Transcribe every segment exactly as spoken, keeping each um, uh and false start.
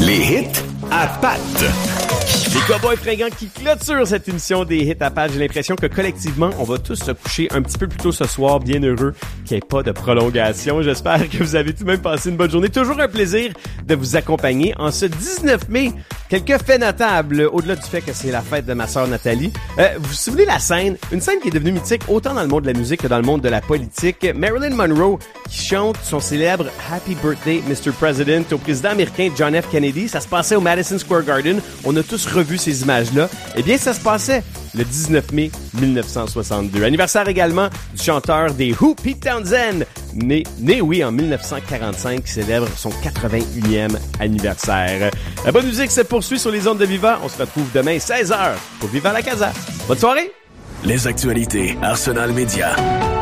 Les hits à pattes. Les Cowboys fringants qui clôturent cette émission des hits à pattes. J'ai l'impression que collectivement, on va tous se coucher un petit peu plus tôt ce soir, bien heureux qu'il n'y ait pas de prolongation. J'espère que vous avez tout de même passé une bonne journée. Toujours un plaisir de vous accompagner en ce dix-neuf mai. Quelques faits notables, au-delà du fait que c'est la fête de ma sœur Nathalie. Euh, vous vous souvenez la scène? Une scène qui est devenue mythique autant dans le monde de la musique que dans le monde de la politique. Marilyn Monroe qui chante son célèbre « Happy Birthday, Mister President » au président américain John F. Kennedy. Ça se passait au Madison Square Garden. On a tous revu ces images-là. Eh bien, ça se passait le dix-neuf mai mille neuf cent soixante-deux. Anniversaire également du chanteur des Who, Pete Townshend, né, né oui, en mille neuf cent quarante-cinq, qui célèbre son quatre-vingt-unième anniversaire. La bonne musique se poursuit sur les ondes de Viva. On se retrouve demain seize heures pour Viva la Casa. Bonne soirée! Les actualités Arsenal Média.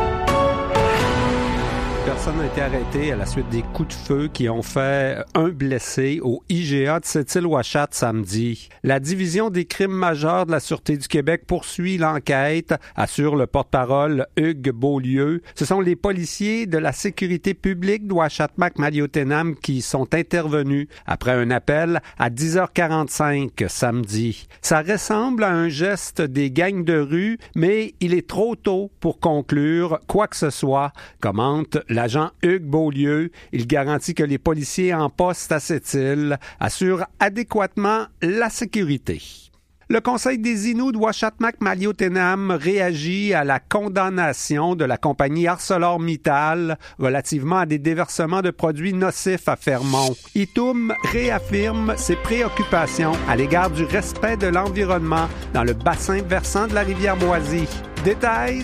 Personne n'a été arrêté à la suite des coups de feu qui ont fait un blessé au I G A de Sept-Îles-Ouachata samedi. La division des crimes majeurs de la Sûreté du Québec poursuit l'enquête, assure le porte-parole Hugues Beaulieu. Ce sont les policiers de la sécurité publique d'Ouachata-Maliotenam qui sont intervenus après un appel à dix heures quarante-cinq samedi. Ça ressemble à un geste des gangs de rue, mais il est trop tôt pour conclure quoi que ce soit, commente l'agent Hugues Beaulieu. Il garantit que les policiers en poste à Sept-Îles assurent adéquatement la sécurité. Le Conseil des Inuits de Ouachata-Maliotenam réagit à la condamnation de la compagnie ArcelorMittal relativement à des déversements de produits nocifs à Fermont. Itum réaffirme ses préoccupations à l'égard du respect de l'environnement dans le bassin versant de la rivière Boisie. Détails